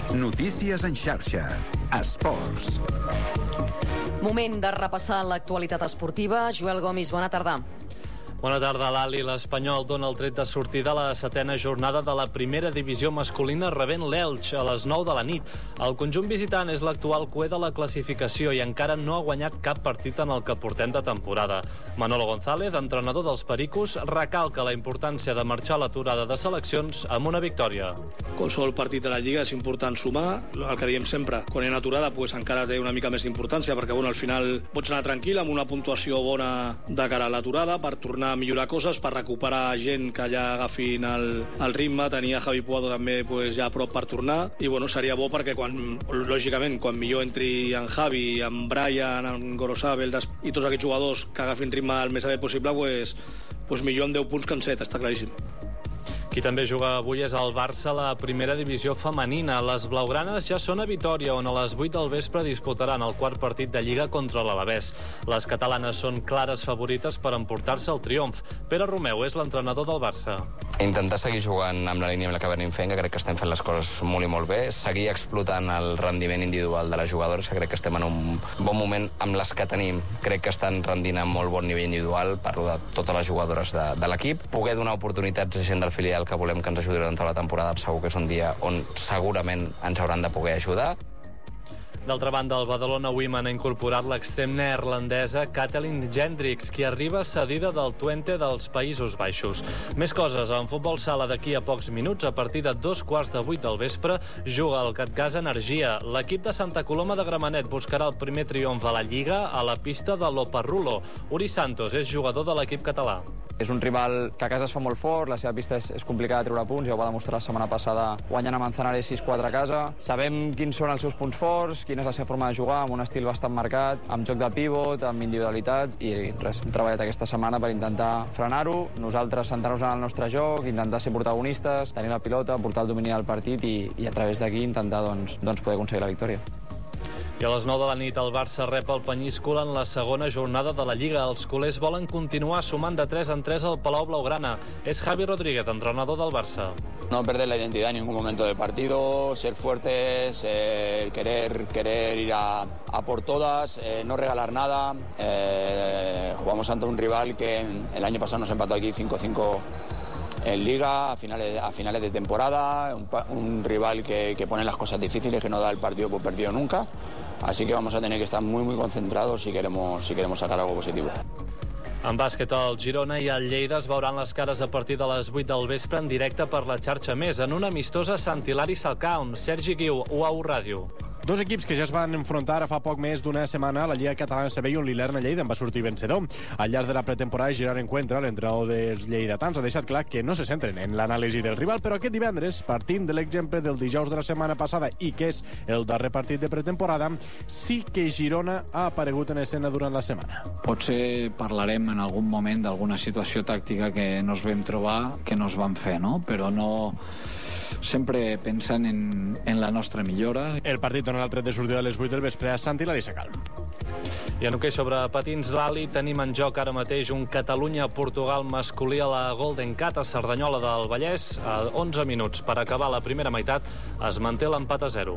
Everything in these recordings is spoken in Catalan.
Notícies en xarxa. Esports. Moment de repassar l'actualitat esportiva. Joel Gomis, bona tarda. Bona tarda, l'Ali. L'Espanyol dona el tret de sortida a la setena jornada de la primera divisió masculina rebent l'Elx a les 9 de la nit. El conjunt visitant és l'actual cuer de la classificació i encara no ha guanyat cap partit en el que portem de temporada. Manolo González, entrenador dels Pericos, recalca la importància de marxar a l'aturada de seleccions amb una victòria. Qualsevol partit de la Lliga és important sumar, el que diem sempre, quan hi ha aturada encara té una mica més d'importància perquè al final pots anar tranquil amb una puntuació bona de cara a l'aturada per tornar a millorar coses, per recuperar gent que ja agafin el ritme. Tenia Javi Puado també ja a prop per tornar i seria bo perquè lògicament quan millor entri en Javi, en Brian, en Gorosabel i tots aquests jugadors que agafin ritme el més aviat possible, millor amb 10 punts que en 7, està claríssim. Qui també juga avui és el Barça a la primera divisió femenina. Les blaugranes ja són a Vitòria, on a les 8 del vespre disputaran el quart partit de Lliga contra l'Alavés. Les catalanes són clares favorites per emportar-se el triomf. Pere Romeu és l'entrenador del Barça. Intentar seguir jugant amb la línia amb la que venim fent, que crec que estem fent les coses molt i molt bé. Seguir explotant el rendiment individual de les jugadores, que crec que estem en un bon moment amb les que tenim. Crec que estan rendint a molt bon nivell individual, parlo de totes les jugadores de l'equip. Poder donar oportunitats a gent del filial que volem que ens ajudi durant tota la temporada, segur que és un dia on segurament ens hauran de poder ajudar. D'altra banda, el Badalona Women ha incorporat l'extrem neerlandesa Kathleen Gendricks, qui arriba cedida del Twente dels Països Baixos. Més coses, en futbol sala d'aquí a pocs minuts, a partir de 7:15 del vespre, juga el Catgasa Energia. L'equip de Santa Coloma de Gramenet buscarà el primer triomf a la Lliga a la pista de l'Oparrulo. Uri Santos és jugador de l'equip català. És un rival que a casa es fa molt fort, la seva pista és complicada de treure punts, ja ho va demostrar la setmana passada guanyant a Manzanares 6-4 a casa. Sabem quins són els seus punts forts, quina és la seva forma de jugar, amb un estil bastant marcat, amb joc de pivot, amb individualitat, i res, hem treballat aquesta setmana per intentar frenar-ho, nosaltres centrar-nos en el nostre joc, intentar ser protagonistes, tenir la pilota, portar el domini del partit i a través d'aquí intentar doncs poder aconseguir la victòria. I a les 9 de la nit el Barça rep el Penyíscola en la segona jornada de la Lliga. Els culers volen continuar sumant de 3 en 3 al Palau Blaugrana. És Javi Rodríguez, entrenador del Barça. No perder la identidad en ningún momento del partido, ser fuertes, querer ir a por todas, no regalar nada. Jugamos ante un rival que el año pasado nos empató aquí 5-5 en Liga, a finales de temporada, un rival que pone las cosas difíciles, que no da el partido por perdido nunca. Así que vamos a tener que estar muy muy concentrados si queremos sacar algo positivo. En bàsquet, el Girona i el Lleida es veuran les cares a partir de les 8 del vespre en directe per la xarxa Més, en una amistosa Sant Hilari Salcaun. Sergi Guiu, UAU Ràdio. Dos equips que ja es van enfrontar ara fa poc més d'una setmana a la Lliga Catalana CB, on l'Ilerna Lleida en va sortir vencedor. Al llarg de la pretemporada, Gerard Encuentra, l'entrenador dels lleidatans, ha deixat clar que no se centren en l'anàlisi del rival, però aquest divendres, partint de l'exemple del dijous de la setmana passada i que és el darrer partit de pretemporada, sí que Girona ha aparegut en escena durant la setmana. Potser parlarem en algun moment d'alguna situació tàctica que nos vam trobar, que nos van fer, no? Però no sempre pensant en la nostra millora. El partit dona el tret de sortida a les 8 del vespre a Sant Hilari Sacalm. I en hoquei sobre patins l'Ali tenim en joc ara mateix un Catalunya-Portugal masculí a la Golden Cat a Cerdanyola del Vallès a 11 minuts. Per acabar la primera meitat es manté l'empat a 0.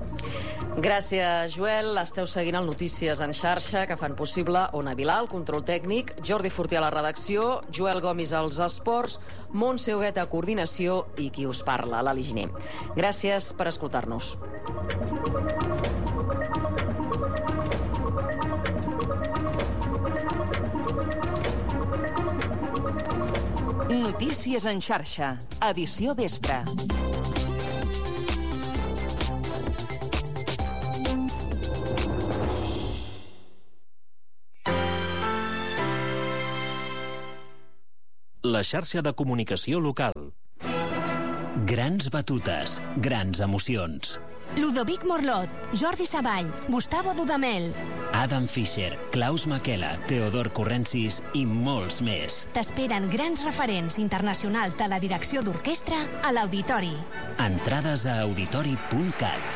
Gràcies, Joel. Esteu seguint el Notícies en xarxa que fan possible Ona Vilà, el control tècnic, Jordi Fortià a la redacció, Joel Gomis als esports, Montse Huguet a coordinació i qui us parla, l'Ali Giner. Gràcies per escoltar-nos. Notícies en xarxa, edició vespre. La xarxa de comunicació local. Grans batutes, grans emocions. Ludovic Morlot, Jordi Savall, Gustavo Dudamel, Adam Fischer, Klaus Makela, Teodor Corrensis i molts més. T'esperen grans referents internacionals de la direcció d'orquestra a l'Auditori. Entrades a auditori.cat.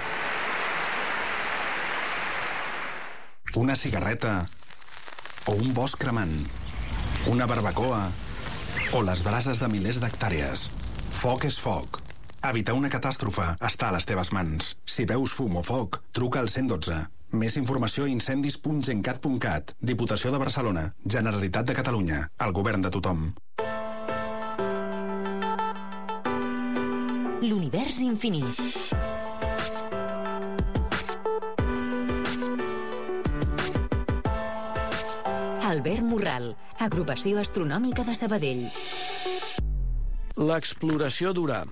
Una cigarreta o un bosc cremant, una barbacoa o les brases de milers d'hectàrees. Foc és foc. Evitar una catàstrofe està a les teves mans. Si veus fum o foc, truca al 112. Més informació a incendis.gencat.cat. Diputació de Barcelona. Generalitat de Catalunya. El govern de tothom. L'univers infinit. Albert Morral, Agrupació Astronòmica de Sabadell. L'exploració d'Urà.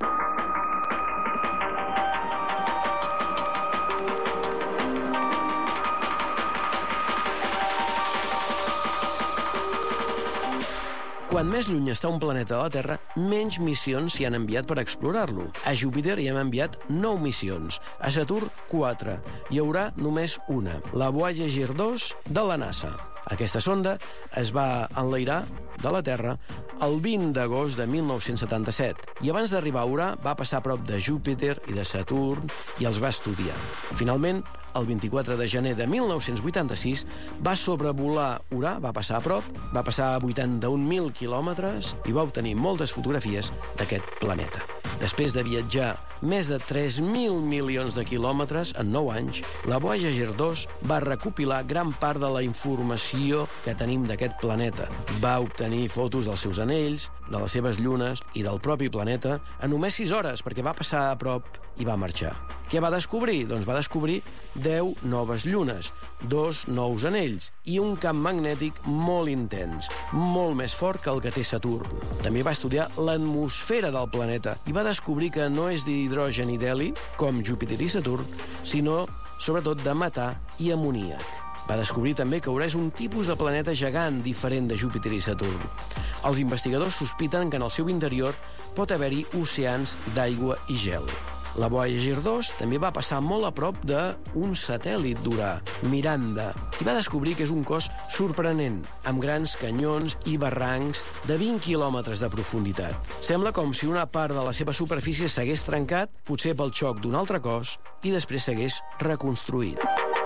Quan més lluny està un planeta de la Terra, menys missions s'hi han enviat per explorar-lo. A Júpiter hi hem enviat 9 missions, a Saturn 4. Hi haurà només una, la Voyager 2 de la NASA. Aquesta sonda es va enlairar de la Terra el 20 d'agost de 1977 i abans d'arribar a Urà va passar a prop de Júpiter i de Saturn i els va estudiar. Finalment, el 24 de gener de 1986 va sobrevolar Urà, va passar a prop, va passar a 81.000 quilòmetres i va obtenir moltes fotografies d'aquest planeta. Després de viatjar més de 3.000 milions de quilòmetres en 9 anys, la Voyager 2 va recopilar gran part de la informació que tenim d'aquest planeta. Va obtenir fotos dels seus anells, de les seves llunes i del propi planeta en només 6 hores, perquè va passar a prop i va marxar. Què va descobrir? Doncs va descobrir 10 noves llunes, 2 nous anells i un camp magnètic molt intens, molt més fort que el que té Saturn. També va estudiar l'atmosfera del planeta i va descobrir que no és d'hidrogen i d'heli, com Júpiter i Saturn, sinó, sobretot, de metà i amoníac. Va descobrir també que Urà és un tipus de planeta gegant diferent de Júpiter i Saturn. Els investigadors sospiten que en el seu interior pot haver-hi oceans d'aigua i gel. La Voyager 2 també va passar molt a prop d'un satèl·lit d'Urà, Miranda, i va descobrir que és un cos sorprenent, amb grans canyons i barrancs de 20 quilòmetres de profunditat. Sembla com si una part de la seva superfície s'hagués trencat, potser pel xoc d'un altre cos, i després s'hagués reconstruït.